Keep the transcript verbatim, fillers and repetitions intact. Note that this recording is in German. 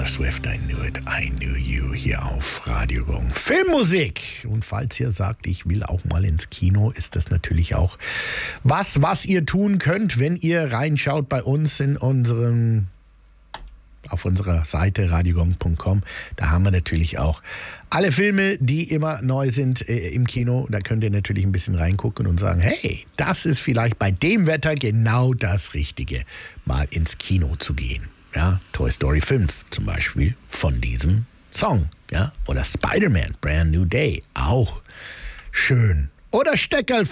Taylor Swift, I Knew It, I Knew You, hier auf Radio Gong. Filmmusik! Und falls ihr sagt, ich will auch mal ins Kino, ist das natürlich auch was, was ihr tun könnt, wenn ihr reinschaut bei uns in unseren, auf unserer Seite radiogong punkt com. Da haben wir natürlich auch alle Filme, die immer neu sind äh, im Kino. Da könnt ihr natürlich ein bisschen reingucken und sagen, hey, das ist vielleicht bei dem Wetter genau das Richtige, mal ins Kino zu gehen. Ja, Toy Story fünf zum Beispiel von diesem Song. Ja? Oder Spider-Man, Brand New Day, auch schön. Oder Steckerl